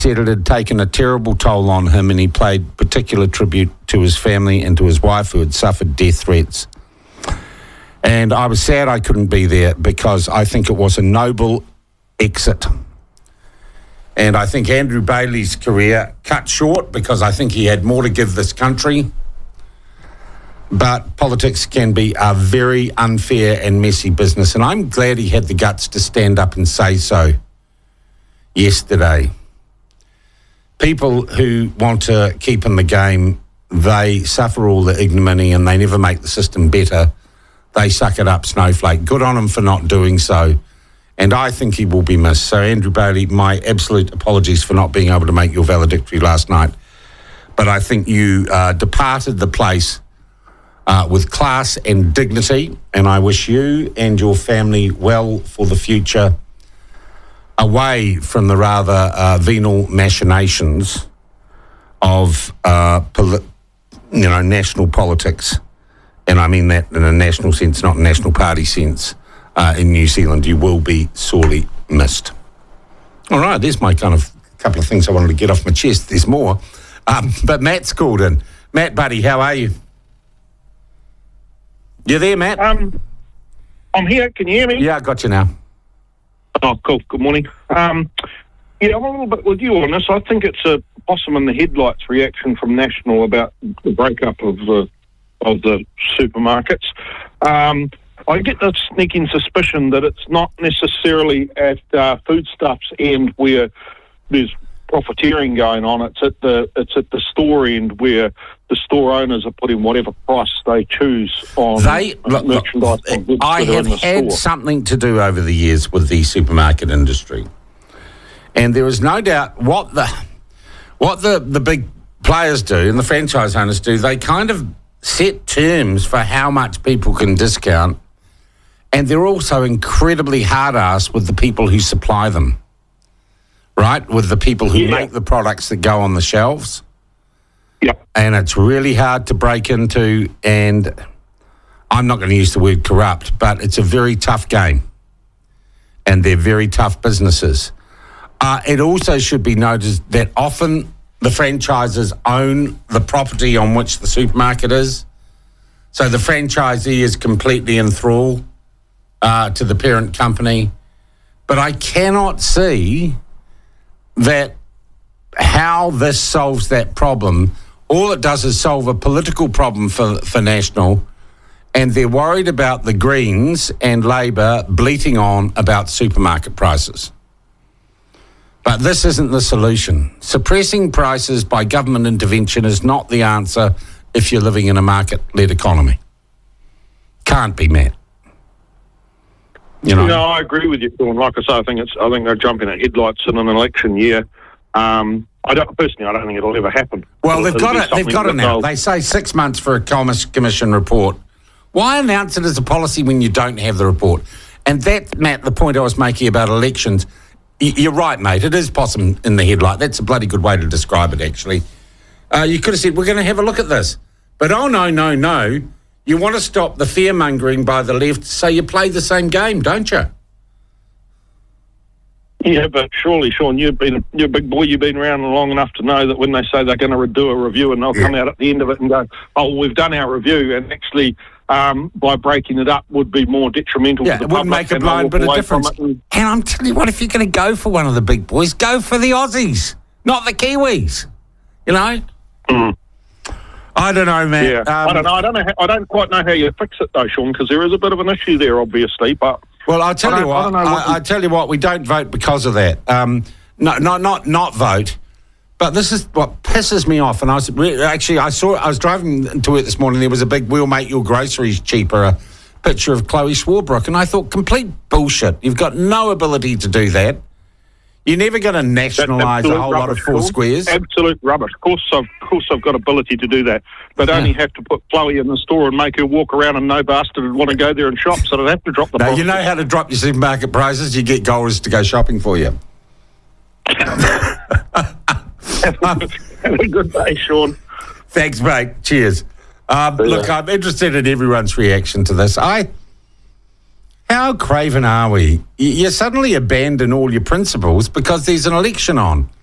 said it had taken a terrible toll on him, and he paid particular tribute to his family and to his wife who had suffered death threats. And I was sad I couldn't be there because I think it was a noble exit. And I think Andrew Bailey's career cut short because I think he had more to give this country. But politics can be a very unfair and messy business, and I'm glad he had the guts to stand up and say so yesterday. People who want to keep in the game, they suffer all the ignominy and they never make the system better. They suck it up, Snowflake. Good on him for not doing so. And I think he will be missed. So, Andrew Bailey, my absolute apologies for not being able to make your valedictory last night. But I think you departed the place with class and dignity, and I wish you and your family well for the future, away from the rather venal machinations of national politics, and I mean that in a national sense, not a national party sense. In New Zealand, you will be sorely missed. All right, there's my kind of couple of things I wanted to get off my chest. There's more, but Matt's called in. Matt, buddy, how are you? You there, Matt? I'm here. Can you hear me? Yeah, I got you now. Oh, cool. Good morning. I'm a little bit with you on this. I think it's a possum in the headlights reaction from National about the breakup of the supermarkets. I get the sneaking suspicion that it's not necessarily at foodstuffs end where there's profiteering going on. It's at the store end where the store owners are putting whatever price they choose on merchandise. I have had something to do over the years with the supermarket industry, and there is no doubt what the big players do and the franchise owners do. They kind of set terms for how much people can discount, and they're also incredibly hard-ass with the people who supply them. Right, with the people who make the products that go on the shelves. Yeah. And it's really hard to break into, and I'm not going to use the word corrupt, but it's a very tough game. And they're very tough businesses. It also should be noted that often the franchises own the property on which the supermarket is. So the franchisee is completely in thrall to the parent company. But I cannot see that how this solves that problem. All it does is solve a political problem for National, and they're worried about the Greens and Labor bleating on about supermarket prices. But this isn't the solution. Suppressing prices by government intervention is not the answer if you're living in a market-led economy. Can't be, Matt. No, I agree with you, Sean. Like I say, I think they're jumping at headlights in an election year. I don't think it'll ever happen. Well, they've got it now. They say 6 months for a commission report. Why announce it as a policy when you don't have the report? And that, Matt, the point I was making about elections, you're right, mate. It is possum in the headlight. That's a bloody good way to describe it, actually. You could have said, we're going to have a look at this. But no. You want to stop the fear-mongering by the left, so you play the same game, don't you? Yeah, but surely, Sean, you're a big boy. You've been around long enough to know that when they say they're going to do a review and they'll come out at the end of it and go, oh, we've done our review, and actually by breaking it up would be more detrimental to the public. It wouldn't make a blind bit of difference. And I'm telling you what, if you're going to go for one of the big boys, go for the Aussies, not the Kiwis, you know? Mm. I don't know, man. Yeah, I don't know. I don't quite know how you fix it, though, Sean, because there is a bit of an issue there, obviously. But well, I'll tell you what. I tell you what. We don't vote because of that. Not vote. But this is what pisses me off. And I was driving to it this morning. There was a big "We'll make your groceries cheaper" picture of Chloe Swarbrick, and I thought, complete bullshit. You've got no ability to do that. You're never going to nationalise a whole lot of four squares. Absolute rubbish. Of course I've got ability to do that. But only have to put Chloe in the store and make her walk around, and no bastard would want to go there and shop, so I'd have to drop the price. You know how to drop your supermarket prices? You get Golders to go shopping for you. Have a good day, Sean. Thanks, mate. Cheers. Look, I'm interested in everyone's reaction to this. How craven are we? You suddenly abandon all your principles because there's an election on.